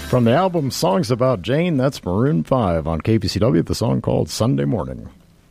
From the album Songs About Jane, that's Maroon 5 on KPCW, the song called Sunday Morning.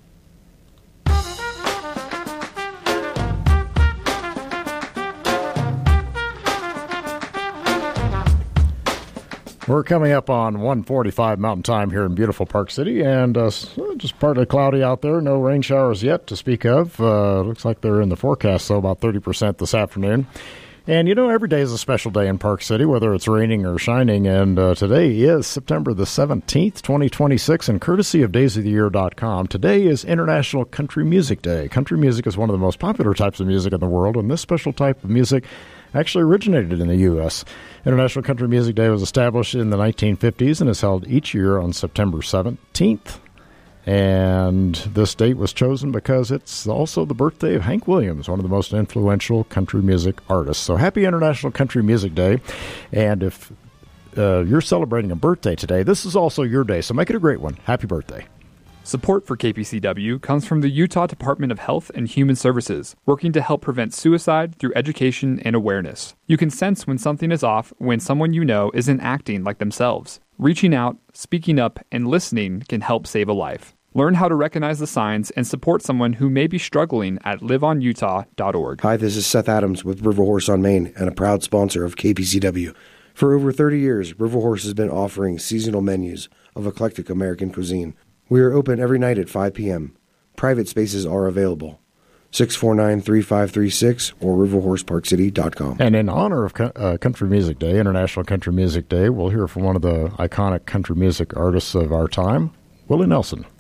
We're coming up on 1:45 Mountain Time here in beautiful Park City, and just partly cloudy out there. No rain showers yet to speak of. Looks like they're in the forecast, so about 30% this afternoon. And, you know, every day is a special day in Park City, whether it's raining or shining. And today is September the 17th, 2026, and courtesy of daysoftheyear.com, today is International Country Music Day. Country music is one of the most popular types of music in the world, and this special type of music actually originated in the U.S. International Country Music Day was established in the 1950s and is held each year on September 17th. And this date was chosen because it's also the birthday of Hank Williams, one of the most influential country music artists. So happy International Country Music Day. And if you're celebrating a birthday today, this is also your day, so make it a great one. Happy birthday. Support for KPCW comes from the Utah Department of Health and Human Services, working to help prevent suicide through education and awareness. You can sense when something is off when someone you know isn't acting like themselves. Reaching out, speaking up, and listening can help save a life. Learn how to recognize the signs and support someone who may be struggling at liveonutah.org. Hi, this is Seth Adams with River Horse on Main and a proud sponsor of KPCW. For over 30 years, River Horse has been offering seasonal menus of eclectic American cuisine. We are open every night at 5 p.m. Private spaces are available. 649-3536 or riverhorseparkcity.com. And in honor of Country Music Day, International Country Music Day, we'll hear from one of the iconic country music artists of our time, Willie Nelson.